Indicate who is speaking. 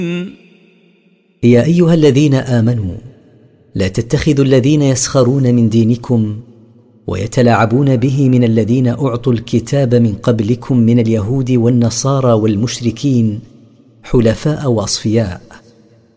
Speaker 1: يا أيها الذين آمنوا لا تتخذوا الذين يسخرون من دينكم ويتلاعبون به من الذين أعطوا الكتاب من قبلكم من اليهود والنصارى والمشركين حلفاء وأصفياء